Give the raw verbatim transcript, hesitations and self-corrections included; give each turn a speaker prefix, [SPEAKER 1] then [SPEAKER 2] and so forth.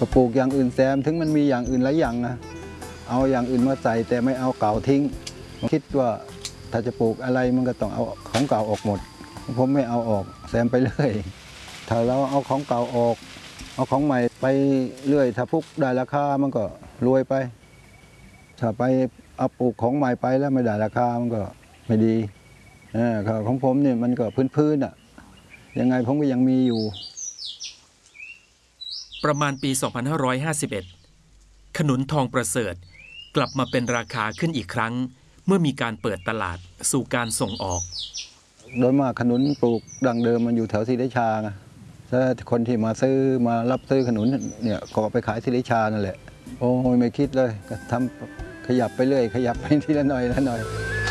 [SPEAKER 1] ก็ปลูกอย่างอื่นแซมถึงมันมีอย่างอื่นหลายอย่างนะเอาอย่างอื่นมาใส่แต่ไม่เอาเก่าทิ้งคิดว่าถ้าจะปลูกอะไรมันก็ต้องเอาของเก่าออกหมดผมไม่เอาออกแซมไปเรื่อยถ้าเราเอาของเก่าออกเอาของใหม่ไปเรื่อยถ้าพุกได้ราคามันก็รวยไปถ้าไปเอาปลูกของใหม่ไปแล้วไม่ได้ราคามันก็ไม่ดีของผมเนี่ยมันก็พื้นๆอ่ะยังไงผมก็ยังมีอยู่
[SPEAKER 2] ประมาณปี สองพันห้าร้อยห้าสิบเอ็ด ขนุนทองประเสริฐกลับมาเป็นราคาขึ้นอีกครั้งเมื่อมีการเปิดตลาดสู่การส่งออก
[SPEAKER 1] โดยมากขนุนปลูกดั้งเดิมมันอยู่แถวศรีราชาถ้าคนที่มาซื้อมารับซื้อขนุนเนี่ยก็ไปขายศรีราชานั่นแหละโอ้ยไม่คิดเลยก็ทำขยับไปเรื่อยขยับไปทีละหน่อยละหน่อย